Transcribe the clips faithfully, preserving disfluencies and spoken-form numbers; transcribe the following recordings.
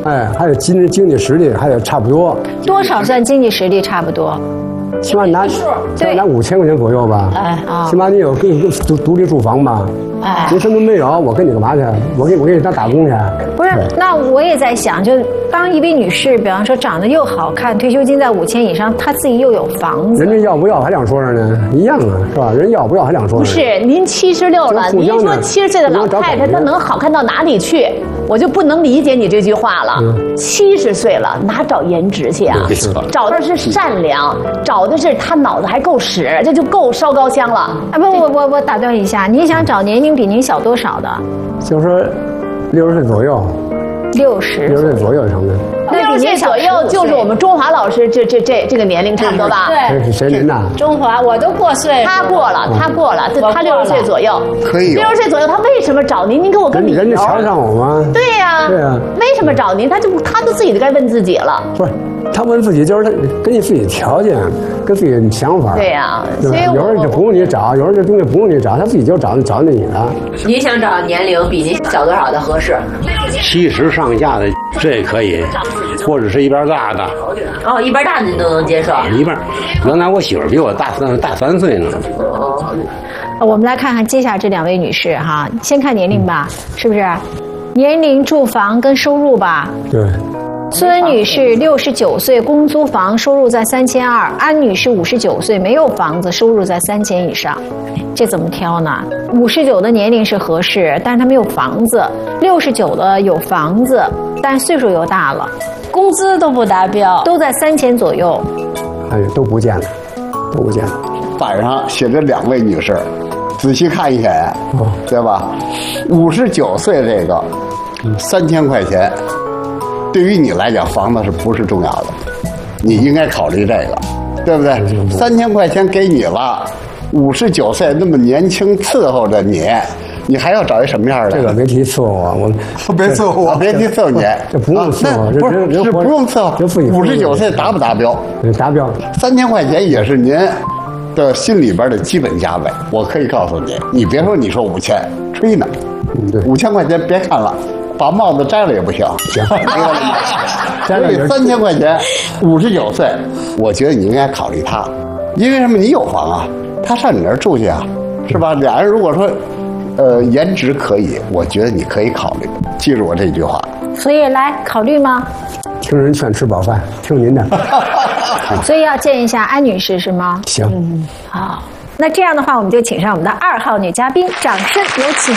哎，还有经经济实力还有差不多。 多少算经济实力差不多？ 起码拿，起码拿五千块钱左右吧。 哎啊， 起码你有跟你独独立住房吧。 哎， 你什么都没有，我跟你干嘛去？我给我给你当打工去。 不是，那我也在想，就当一位女士，比方说长得又好看，退休金在五千以上，她自己又有房子， 人家要不要还两说着呢？一样啊，是吧？人要不要还两说着呢？ 不是，您七十六了，您说七十岁的老太太她能好看到哪里去？我就不能理解你这句话了。七十岁了，哪找颜值去啊？找的是善良，找的是他脑子还够使，这就够烧高香了。 啊不，我我我打断一下，你想找年龄比您小多少的？ 就是说六十岁左右。 六十。 六十岁左右成的。 六十岁左右就是我们中华老师这这这这个年龄差不多吧？ 对。 是谁您呐？ 中华，我都过岁。 他过了，他过了，他六十岁左右。 可以。 六十岁左右，他为什么找您？您给我个理由。 人家瞧得上我吗？ 对呀。 对呀。 为什么找您？他就他都自己该问自己了。 不是。他问自己就是他根据自己条件，跟自己的想法。 对呀， 对吧？有人就不用你找，有人这东西不用你找，他自己就找找你了。 您想找年龄比您小多少的合适？ 七十上下的这可以，或者是一边大的。 哦，一边大的您都能接受。 一边，原来我媳妇比我大三大三岁呢。 我们来看看接下来这两位女士哈，先看年龄吧，是不是？年龄、住房跟收入吧。 对。 孙女士六十九岁，公租房，收入在三千二；安女士五十九岁，没有房子，收入在三千以上。这怎么挑呢？五十九的年龄是合适，但是她没有房子；六十九的有房子，但岁数又大了， 工资都不达标， 都在三千左右。 哎，都不见了，都不见了。 板上写着两位女士，仔细看一眼， 哦、 对吧？五十九岁这个，三千块钱。对于你来讲，房子是不是重要的？你应该考虑这个，对不对？三千块钱给你了，五十九岁那么年轻伺候着你，你还要找一什么样的？ 这个没提伺候我，我别伺候我，别提伺候你， 这不用伺候， 不是是不用伺候。五十九岁达不达标？ 达标。 三千块钱也是您的心里边的基本价位。我可以告诉你，你别说你说五千，吹呢。 嗯，对， 五千块钱别看了。把帽子摘了也不行， 行。 所以三千块钱，五十九岁，我觉得你应该考虑他，因为什么？你有房啊，他上你那儿住去啊，是吧？俩人如果说，呃，颜值可以，我觉得你可以考虑。记住我这句话。 所以来考虑吗？ 听人劝，吃饱饭，听您的。 所以要见一下安女士是吗？ 行。 嗯，好。那这样的话，我们就请上我们的二号女嘉宾，掌声有请。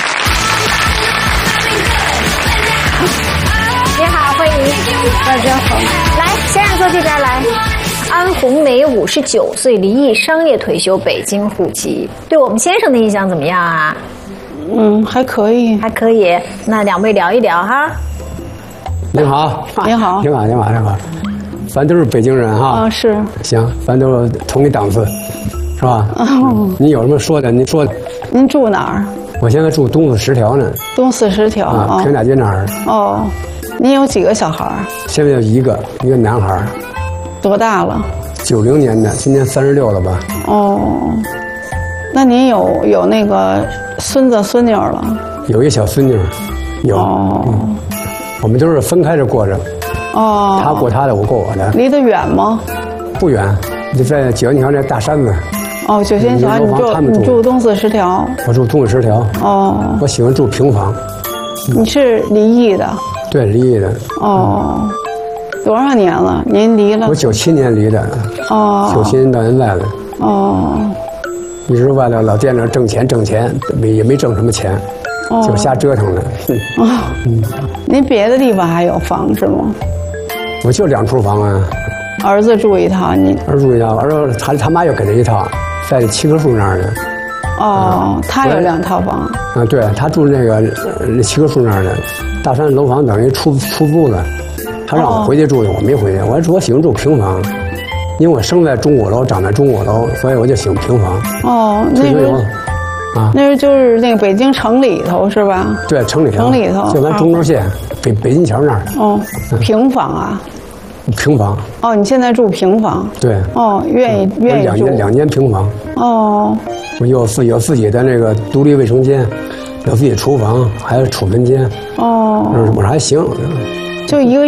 你好，欢迎，大家好。来，先生坐这边来。安红梅，五十九岁，离异，商业退休，北京户籍。对我们先生的印象怎么样啊？ 嗯，还可以， 还可以。那两位聊一聊哈。 您好， 您好， 您好，您好，您好。咱都是北京人哈。 啊，是。 行，咱都是同一档次，是吧？ 哦。 您有什么说的？您说。 您住哪儿？ 我现在住东四十条呢。 东四十条啊，平大街那儿。 哦。您有几个小孩？ 现在有一个，一个男孩。 多大了？ 九零年的，今年三十六了吧？ 哦，那您有有那个孙子孙女了？ 有一小孙女，有。 哦、 嗯，我们都是分开着过着。 哦。 他过他的，我过我的。 离得远吗？ 不远，就在九仙桥那大山子。 哦，九仙桥，你住你住东四十条？ 我住东四十条。 哦。 我喜欢住平房。 你是离异的？ 对，离异的。 哦，多少年了？您离了？ 我九七年离的。 哦。 九七年到现在了。 哦。 一直为了老惦着挣钱挣钱，没也没挣什么钱，哦、就瞎折腾了。 哦。嗯。您别的地方还有房是吗？ 我就两处房啊。 儿子住一套，你。 儿子住一套，儿子他他妈又给他一套，在七棵树那儿呢。 哦，嗯、他有两套房。 啊，对他住那个那七棵树那儿的，大山楼房等于出出租了。他让我回去住去，我没回去。我还说我喜欢住平房，因为我生在钟鼓楼，长在钟鼓楼，所以我就喜欢平房。 哦，那是啊，那是就是那个北京城里头是吧？ 对，城里头。 城里头， 就咱中轴线、啊、北北京桥那儿。 哦，平房啊。 平房。 哦，你现在住平房？ 对。 哦，愿意愿意住。 两间两间平房。 哦。 我有自有自己的那个独立卫生间，有自己厨房，还有储存间。 哦。 我说还行。 就一个。